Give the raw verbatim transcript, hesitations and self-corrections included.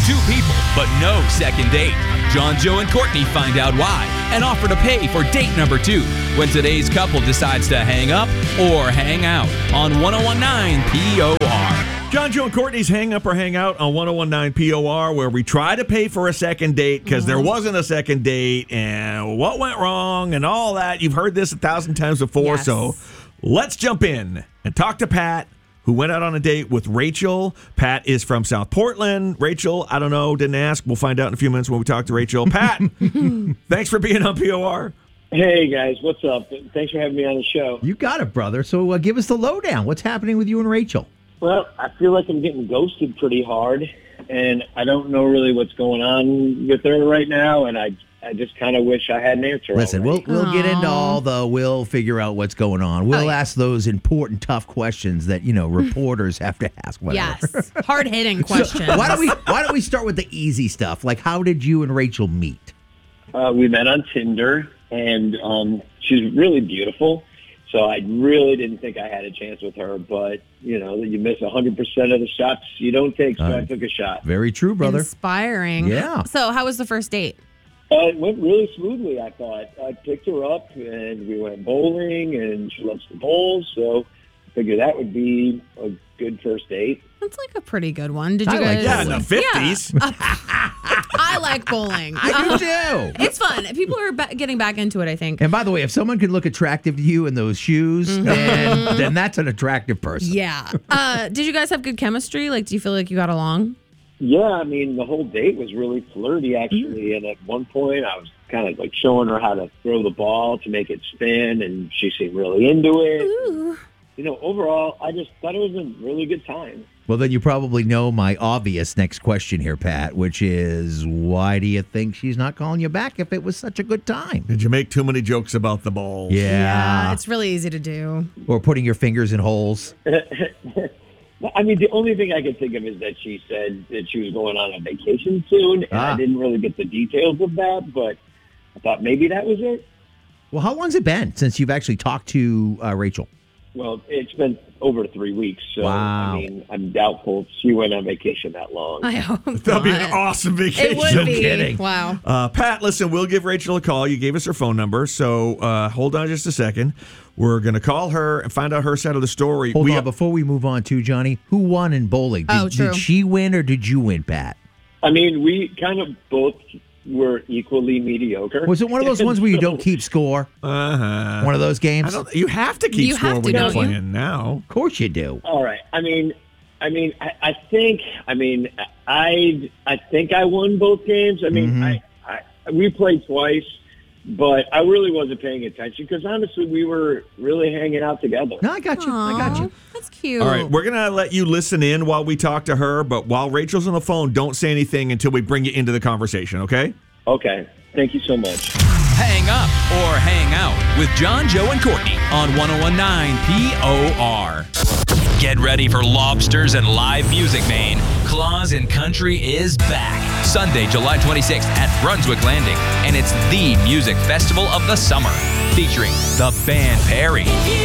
Two people, but no second date. John, Joe, and Courtney find out why and offer to pay for date number two when today's couple decides to hang up or hang out on one oh one nine P O R. John, Joe, and Courtney's Hang Up or Hang Out on one oh one nine P O R, where we try to pay for a second date because mm-hmm. there wasn't a second date and what went wrong and all that. You've heard this a thousand times before, yes. So let's jump in and talk to Pat, who went out on a date with Rachel. Pat is from South Portland. Rachel, I don't know, didn't ask. We'll find out in a few minutes when we talk to Rachel. Pat, thanks for being on P O R. Hey, guys, what's up? Thanks for having me on the show. You got it, brother. So uh, give us the lowdown. What's happening with you and Rachel? Well, I feel like I'm getting ghosted pretty hard, and I don't know really what's going on with her right now, and I I just kind of wish I had an answer. Listen, already. we'll we'll get into all the, we'll figure out what's going on. We'll oh, yeah. ask those important, tough questions that, you know, reporters have to ask. Whatever. Yes, hard-hitting questions. So why don't we Why don't we start with the easy stuff? Like, how did you and Rachel meet? Uh, we met on Tinder, and um, she's really beautiful. So I really didn't think I had a chance with her, but, you know, you miss one hundred percent of the shots you don't take, so uh, I took a shot. Very true, brother. Inspiring. Yeah. So how was the first date? Uh, it went really smoothly, I thought. I picked her up, and we went bowling, and she loves to bowl, so I figured that would be a good first date. That's like a pretty good one. Did you I guys? Like yeah, in the fifties. Yeah. I like bowling. I do too. It's fun. People are ba- getting back into it, I think. And by the way, if someone can look attractive to you in those shoes, mm-hmm. then, then that's an attractive person. Yeah. Uh, did you guys have good chemistry? Like, do you feel like you got along? Yeah, I mean, the whole date was really flirty, actually. And at one point, I was kind of like showing her how to throw the ball to make it spin, and she seemed really into it. Ooh. You know, overall, I just thought it was a really good time. Well, then you probably know my obvious next question here, Pat, which is, why do you think she's not calling you back if it was such a good time? Did you make too many jokes about the balls? Yeah. Yeah, it's really easy to do. Or putting your fingers in holes. I mean, the only thing I could think of is that she said that she was going on a vacation soon, and ah. I didn't really get the details of that, but I thought maybe that was it. Well, how long's it been since you've actually talked to uh, Rachel? Well, it's been over three weeks, so wow. I mean, I'm doubtful she went on vacation that long. I hope That'd not. be an awesome vacation. It would no be. Kidding. Wow. Uh, Pat, listen, we'll give Rachel a call. You gave us her phone number, so uh, hold on just a second. We're going to call her and find out her side of the story. Hold we on, have- before we move on to Johnny, who won in bowling? Did, Oh, true. Did she win or did you win, Pat? I mean, we kind of both were equally mediocre. Was it one of those ones where you don't keep score? Uh-huh. One of those I games? don't, you have to keep You score have to, when you're don't you? playing now. Of course you do. All right. I mean, I mean, I, I think, I mean, I, I think I won both games. I mean, Mm-hmm. I, I, we played twice, but I really wasn't paying attention because honestly, we were really hanging out together. No, I got you. I got you. That's cute. All right, we're going to let you listen in while we talk to her, but while Rachel's on the phone, don't say anything until we bring you into the conversation, okay? Okay. Thank you so much. Hang up or hang out with John, Joe, and Courtney on one oh one nine P O R. Get ready for lobsters and live music, Maine. Claus and Country is back. Sunday, July twenty-sixth at Brunswick Landing. And it's the music festival of the summer. Featuring the band Perry.